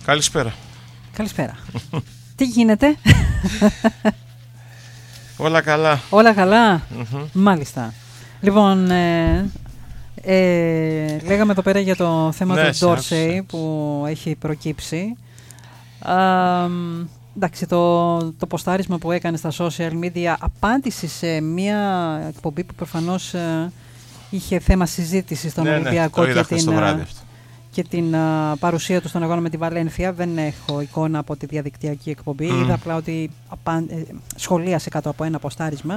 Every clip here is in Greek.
Καλησπέρα. Καλησπέρα. Τι γίνεται? Όλα καλά. Όλα καλά. Μάλιστα. Λοιπόν, λέγαμε εδώ πέρα για το θέμα του Dorsey που έχει προκύψει. Εντάξει, το ποστάρισμα που έκανε στα social media απάντησε σε μια εκπομπή που προφανώς είχε θέμα συζήτηση στον Ολυμπιακό και την παρουσία του στον αγώνα με τη Βαλένθια. Δεν έχω εικόνα από τη διαδικτυακή εκπομπή. Είδα απλά ότι σχολίασε κάτω από ένα ποστάρισμα.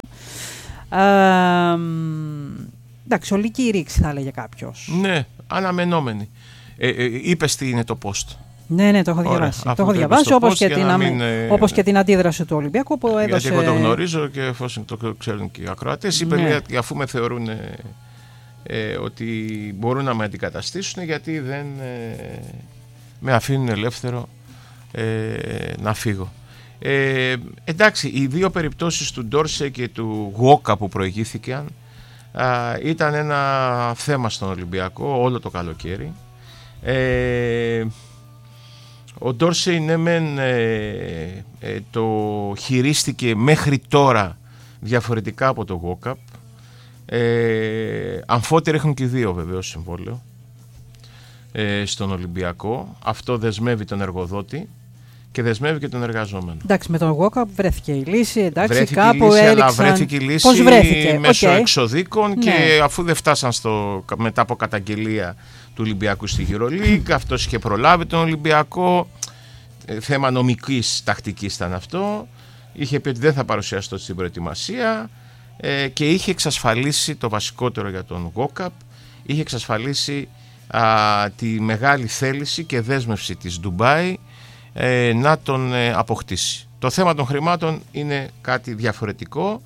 Εντάξει, ολική ρήξη θα έλεγε κάποιος. Ναι, αναμενόμενη. Είπες τι είναι το post. Ναι, το έχω διαβάσει. Το έχω διαβάσει όπως και την αντίδραση του Ολυμπιακού που έδωσε. Γιατί εγώ το γνωρίζω και εφόσον το ξέρουν και οι ακροατές, είπε αφού με θεωρούν ότι μπορούν να με αντικαταστήσουν, γιατί δεν με αφήνουν ελεύθερο να φύγω. Εντάξει, οι δύο περιπτώσεις του Dorsey και του Γουόκα που προηγήθηκαν ήταν ένα θέμα στον Ολυμπιακό όλο το καλοκαίρι. Ο Dorsey το χειρίστηκε μέχρι τώρα διαφορετικά από το Γουόκα. Αμφότεροι έχουν και δύο βεβαίως συμβόλαιο στον Ολυμπιακό. Αυτό δεσμεύει τον εργοδότη και δεσμεύει και τον εργαζόμενο. Εντάξει, με τον Walkup βρέθηκε η λύση. Εντάξει, βρέθηκε κάπου η λύση, έληξαν. αλλά βρέθηκε η λύση μέσω εξοδίκων και αφού δεν φτάσαν μετά από καταγγελία του Ολυμπιακού στη EuroLeague, αυτός είχε προλάβει τον Ολυμπιακό. Θέμα νομικής τακτικής ήταν αυτό. Είχε πει ότι δεν θα παρουσιαστώ στην προετοιμασία και είχε εξασφαλίσει το βασικότερο για τον Walkup. Είχε εξασφαλίσει τη μεγάλη θέληση και δέσμευση της Ντουμπάι να τον αποκτήσει. Το θέμα των χρημάτων είναι κάτι διαφορετικό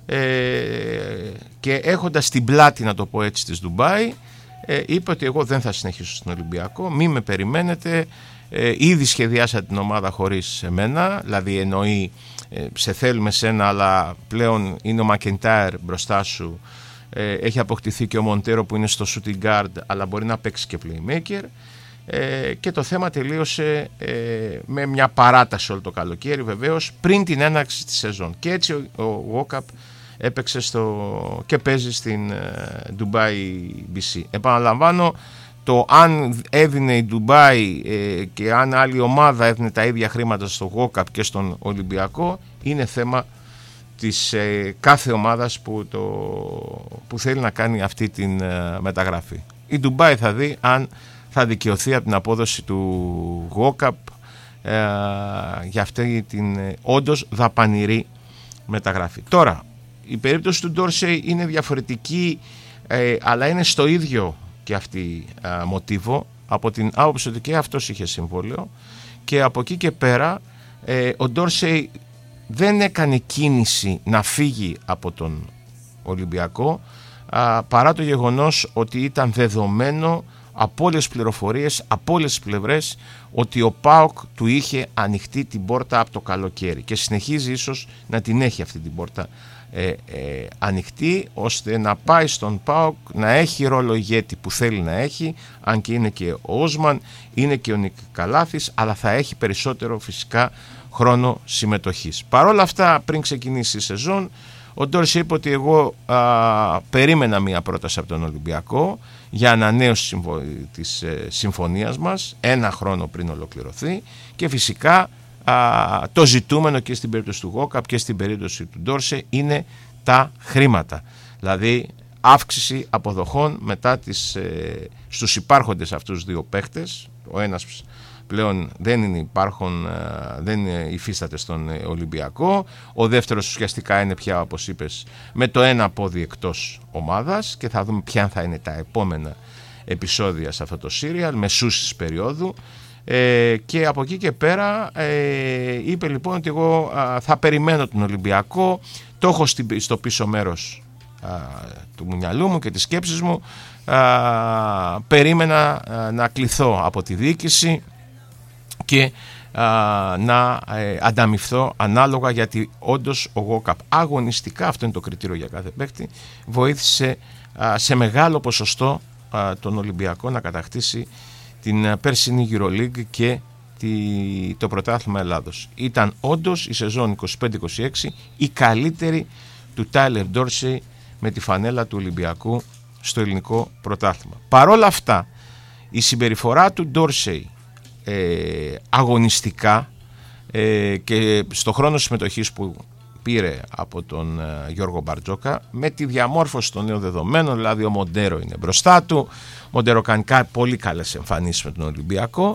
και έχοντας την πλάτη, να το πω έτσι, της Ντουμπάι, είπε ότι εγώ δεν θα συνεχίσω στον Ολυμπιακό, μη με περιμένετε, ήδη σχεδιάσα την ομάδα χωρίς εμένα, δηλαδή εννοεί σε θέλουμε σένα, αλλά πλέον είναι ο Μακεντάιρ μπροστά σου, έχει αποκτηθεί και ο Μοντέρο που είναι στο shooting guard αλλά μπορεί να παίξει και playmaker, και το θέμα τελείωσε με μια παράταση όλο το καλοκαίρι βεβαίως πριν την έναρξη της σεζόν, και έτσι ο Walkup έπαιξε και παίζει στην Dubai BC. Επαναλαμβάνω, το αν έδινε η Dubai και αν άλλη ομάδα έδινε τα ίδια χρήματα στο Walkup και στον Ολυμπιακό είναι θέμα της κάθε ομάδας που θέλει να κάνει αυτή την μεταγραφή. Η Dubai θα δει αν θα δικαιωθεί από την απόδοση του Walkup για αυτή την όντως δαπανηρή μεταγραφή. Τώρα, η περίπτωση του Dorsey είναι διαφορετική, αλλά είναι στο ίδιο και αυτή μοτίβο, από την άποψη ότι και αυτός είχε συμβόλαιο και από εκεί και πέρα ο Dorsey δεν έκανε κίνηση να φύγει από τον Ολυμπιακό, παρά το γεγονός ότι ήταν δεδομένο από όλες τις πληροφορίες, από όλες τις πλευρές, ότι ο ΠΑΟΚ του είχε ανοιχτεί την πόρτα από το καλοκαίρι και συνεχίζει ίσως να την έχει αυτή την πόρτα ανοιχτή, ώστε να πάει στον ΠΑΟΚ να έχει ρόλο ηγέτη που θέλει να έχει, αν και είναι και ο Όσμαν, είναι και ο Νικαλάθης, αλλά θα έχει περισσότερο φυσικά χρόνο συμμετοχής. Παρ' όλα αυτά, πριν ξεκινήσει η σεζόν, ο Dorsey είπε ότι εγώ περίμενα μία πρόταση από τον Ολυμπιακό για ανανέωση της συμφωνίας μας ένα χρόνο πριν ολοκληρωθεί, και φυσικά το ζητούμενο και στην περίπτωση του Walkup και στην περίπτωση του Dorsey είναι τα χρήματα, δηλαδή αύξηση αποδοχών μετά στους υπάρχοντες αυτούς δύο παίχτες. Ο ένας πλέον δεν υφίσταται στον Ολυμπιακό, ο δεύτερος ουσιαστικά είναι πια, όπως είπες, με το ένα πόδι εκτός ομάδας, και θα δούμε ποια θα είναι τα επόμενα επεισόδια σε αυτό το σύριαλ μεσούσης περίοδου. Και από εκεί και πέρα είπε λοιπόν ότι εγώ θα περιμένω τον Ολυμπιακό, το έχω στο πίσω μέρος του μυαλού μου και της σκέψης μου, περίμενα να κληθώ από τη διοίκηση και να ανταμοιφθώ ανάλογα, γιατί όντως ο Walkup αγωνιστικά, αυτό είναι το κριτήριο για κάθε παίκτη, βοήθησε σε μεγάλο ποσοστό τον Ολυμπιακό να κατακτήσει την περσινή EuroLeague και το πρωτάθλημα Ελλάδος. Ήταν όντως η σεζόν 25-26 η καλύτερη του Τάιλερ Ντόρσεϊ με τη φανέλα του Ολυμπιακού στο ελληνικό πρωτάθλημα. Παρόλα αυτά, η συμπεριφορά του Ντόρσεϊ αγωνιστικά και στο χρόνο συμμετοχής που πήρε από τον Γιώργο Μπαρτζόκα, με τη διαμόρφωση των νέων δεδομένων, δηλαδή ο Μοντέρο είναι μπροστά του, ο Μοντέρο κάνει πολύ καλές εμφανίσεις με τον Ολυμπιακό,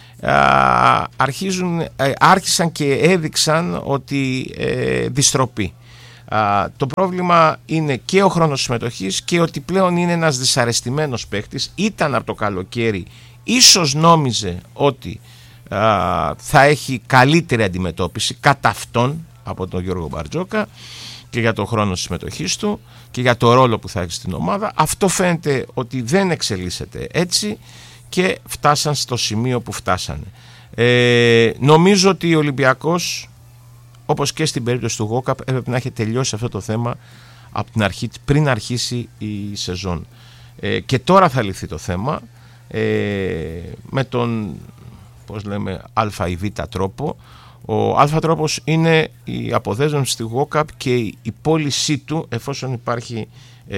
άρχισαν και έδειξαν ότι δυστροπεί. Το πρόβλημα είναι και ο χρόνος συμμετοχής και ότι πλέον είναι ένας δυσαρεστημένος παίκτης. Ήταν από το καλοκαίρι, ίσως νόμιζε ότι θα έχει καλύτερη αντιμετώπιση κατά αυτόν από τον Γιώργο Μπαρτζόκα και για τον χρόνο συμμετοχής του και για το ρόλο που θα έχει στην ομάδα. Αυτό φαίνεται ότι δεν εξελίσσεται έτσι και φτάσαν στο σημείο που φτάσανε. Νομίζω ότι ο Ολυμπιακός, όπως και στην περίπτωση του Γόκαπ, έπρεπε να έχει τελειώσει αυτό το θέμα από την αρχή, πριν αρχίσει η σεζόν. Και τώρα θα λυθεί το θέμα με τον, πώς λέμε, α ή β τρόπο. Ο α τρόπος είναι η αποδέσμευση στη Γόκαπ και η πώλησή του, εφόσον υπάρχει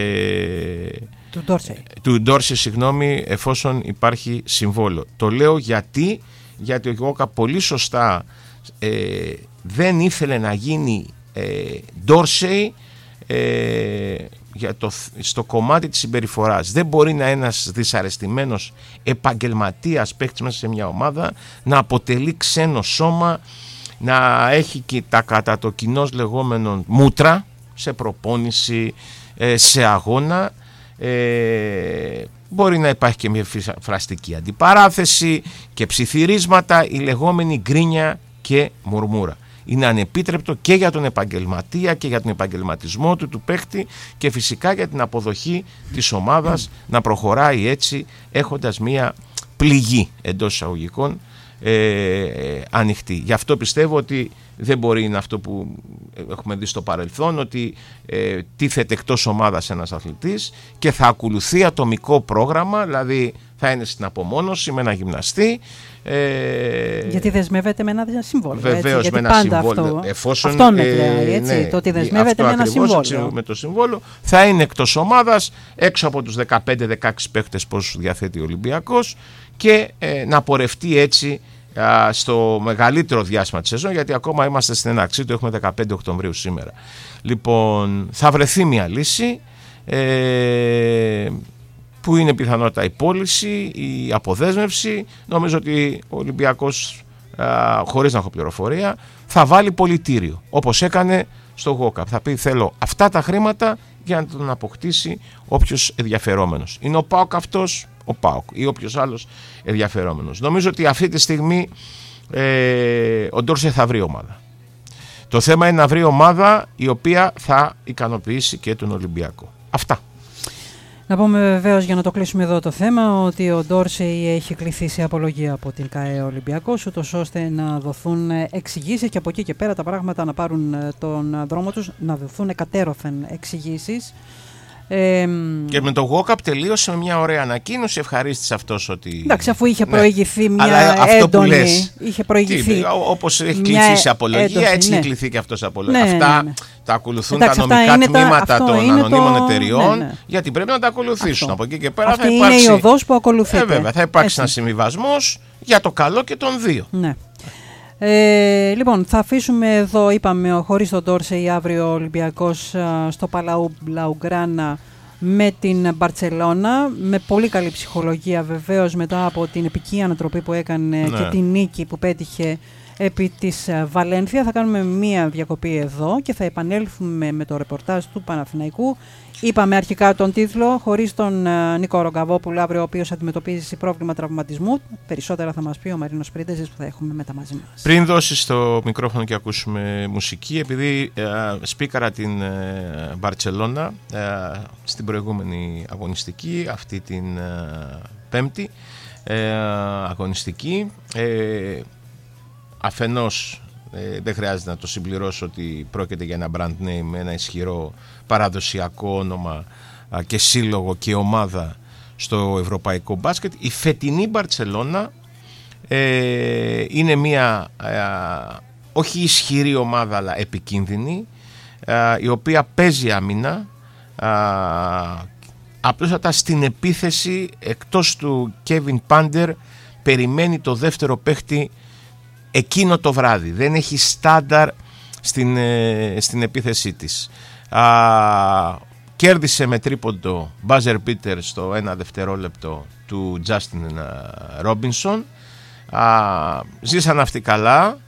του Ντόρσεϊ, εφόσον υπάρχει συμβόλαιο. Το λέω γιατί ο Γόκαπ πολύ σωστά δεν ήθελε να γίνει Ντόρσεϊ στο κομμάτι της συμπεριφοράς. Δεν μπορεί να ένας δυσαρεστημένος επαγγελματίας παίκτης μέσα σε μια ομάδα να αποτελεί ξένο σώμα, να έχει και τα κατά το κοινός λεγόμενον μούτρα σε προπόνηση, σε αγώνα. Μπορεί να υπάρχει και μια φραστική αντιπαράθεση και ψιθυρίσματα, η λεγόμενη γκρίνια και μουρμούρα. Είναι ανεπίτρεπτο και για τον επαγγελματία και για τον επαγγελματισμό του παίχτη και φυσικά για την αποδοχή της ομάδας να προχωράει έτσι, έχοντας μια πληγή εντός εισαγωγικών ανοιχτή. Γι' αυτό πιστεύω ότι δεν μπορεί, είναι αυτό που έχουμε δει στο παρελθόν, ότι τίθεται εκτός ομάδας ένας αθλητής και θα ακολουθεί ατομικό πρόγραμμα, δηλαδή θα είναι στην απομόνωση με ένα γυμναστή. Γιατί δεσμεύεται με ένα συμβόλαιο. Βεβαίως με ένα συμβόλαιο. Αυτό μετράει, έτσι. Ναι, το ότι δεσμεύεται με ένα συμβόλαιο. Με το συμβόλαιο θα είναι εκτός ομάδας, έξω από τους 15-16 παίκτες πόσους διαθέτει ο Ολυμπιακός και να πορευτεί έτσι στο μεγαλύτερο διάστημα της σεζόν, γιατί ακόμα είμαστε στην έναρξή του, έχουμε 15 Οκτωβρίου σήμερα. Λοιπόν, θα βρεθεί μια λύση που είναι πιθανότητα η πώληση, η αποδέσμευση. Νομίζω ότι ο Ολυμπιακός, χωρίς να έχω πληροφορία, θα βάλει πολιτήριο, όπως έκανε στο Γόκαπ. Θα πει θέλω αυτά τα χρήματα για να τον αποκτήσει όποιος ενδιαφερόμενος. Είναι ο ΠΑΟΚ αυτός, ο ΠΑΟΚ ή όποιος άλλος ενδιαφερόμενος. Νομίζω ότι αυτή τη στιγμή ο Ντόρσεϊ θα βρει ομάδα. Το θέμα είναι να βρει ομάδα η οποία θα ικανοποιήσει και τον Ολυμπιακό. Αυτά. Να πούμε βεβαίως, για να το κλείσουμε εδώ το θέμα, ότι ο Ντόρσεϊ έχει κληθεί σε απολογία από την ΚΑΕ Ολυμπιακός, ούτως ώστε να δοθούν εξηγήσεις και από εκεί και πέρα τα πράγματα να πάρουν τον δρόμο τους, να δοθούν εκατέρωθεν εξηγήσεις. Και με το Γόκαπ τελείωσε με μια ωραία ανακοίνωση, ευχαρίστησε αυτός ότι... Εντάξει, αφού είχε προηγηθεί μια έντονη... Είχε προηγηθεί... Όπως έχει κληθεί σε απολογία, έτσι έχει κληθεί και αυτός σε απολογία. Αυτά τα ακολουθούν τα νομικά τμήματα των ανωνύμων εταιριών, γιατί πρέπει να τα ακολουθήσουν. Από εκεί και πέρα θα υπάρξει... Αυτή είναι η οδός που ακολουθείται. Βέβαια, θα υπάρξει ένας συμβιβασμός για το καλό και των δύο. Ναι. Λοιπόν, θα αφήσουμε εδώ, είπαμε, χωρίς τον Ντόρσεϊ, αύριο ο Ολυμπιακός στο Παλαού Μπλαουγκράνα με την Μπαρτσελώνα, με πολύ καλή ψυχολογία βεβαίως, μετά από την επική ανατροπή που έκανε και την νίκη που πέτυχε επί της Βαλένθια. Θα κάνουμε μία διακοπή εδώ και θα επανέλθουμε με το ρεπορτάζ του Παναθηναϊκού. Είπαμε αρχικά τον τίτλο, χωρίς τον Νίκο Ρογκαβόπουλο αύριο, ο οποίος αντιμετωπίζει πρόβλημα τραυματισμού. Περισσότερα θα μας πει ο Μαρίνος Πρίντεζης που θα έχουμε μετά μαζί μας. Πριν δώσεις το μικρόφωνο και ακούσουμε μουσική, επειδή σπίκαρα την Μπαρτσελώνα στην προηγούμενη αγωνιστική, αυτή την πέμπτη αγωνιστική, αφενός δεν χρειάζεται να το συμπληρώσω ότι πρόκειται για ένα brand name με ένα ισχυρό παραδοσιακό όνομα και σύλλογο και ομάδα στο ευρωπαϊκό μπάσκετ. Η φετινή Μπαρτσελώνα Είναι μια όχι ισχυρή ομάδα, αλλά επικίνδυνη, η οποία παίζει άμυνα. Απλούστατα στην επίθεση, εκτός του Kevin Pander, περιμένει το δεύτερο παίχτη εκείνο το βράδυ. Δεν έχει στάνταρ στην επίθεσή της. Κέρδισε με τρίποντο buzzer beater στο 1 δευτερόλεπτο του Justin Robinson. Ζήσαν αυτοί καλά,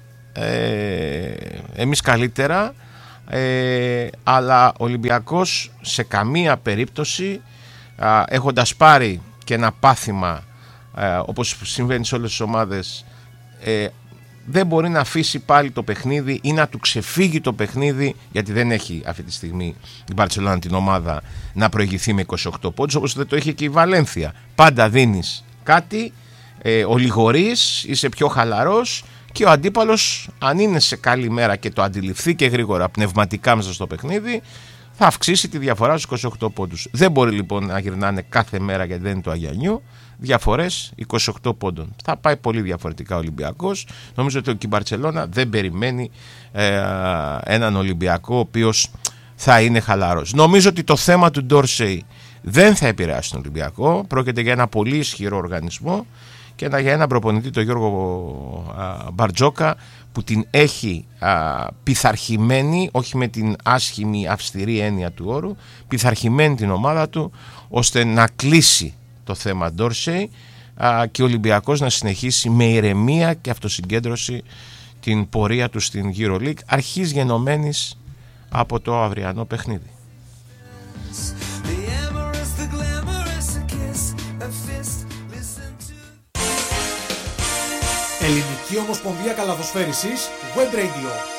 εμείς καλύτερα, αλλά ο Ολυμπιακός σε καμία περίπτωση, έχοντας πάρει και ένα πάθημα, όπως συμβαίνει σε όλες τις ομάδες, δεν μπορεί να αφήσει πάλι το παιχνίδι ή να του ξεφύγει το παιχνίδι, γιατί δεν έχει αυτή τη στιγμή η Μπαρτσελόνα την ομάδα να προηγηθεί με 28 πόντους, όπως δεν το είχε και η Βαλένθια. Πάντα δίνεις κάτι, ολιγορείς, είσαι πιο χαλαρός και ο αντίπαλος, αν είναι σε καλή μέρα και το αντιληφθεί και γρήγορα πνευματικά μέσα στο παιχνίδι, θα αυξήσει τη διαφορά στους 28 πόντους. Δεν μπορεί λοιπόν να γυρνάνε κάθε μέρα, γιατί δεν είναι το Αγιανιού, διαφορές 28 πόντων. Θα πάει πολύ διαφορετικά ο Ολυμπιακός. Νομίζω ότι η Μπαρτσελόνα δεν περιμένει έναν Ολυμπιακό ο οποίος θα είναι χαλαρός. Νομίζω ότι το θέμα του Ντόρσεϊ δεν θα επηρεάσει τον Ολυμπιακό. Πρόκειται για ένα πολύ ισχυρό οργανισμό και για έναν προπονητή, τον Γιώργο Μπαρτζόκα, που την έχει πειθαρχημένη, όχι με την άσχημη αυστηρή έννοια του όρου, πειθαρχημένη την ομάδα του ώστε να κλείσει το θέμα Ντόρσεϊ και ο Ολυμπιακός να συνεχίσει με ηρεμία και αυτοσυγκέντρωση την πορεία του στην EuroLeague, αρχής γενομένης από το αυριανό παιχνίδι. Ελληνική Ομοσπονδία Καλαθοσφαίρισης Web Radio.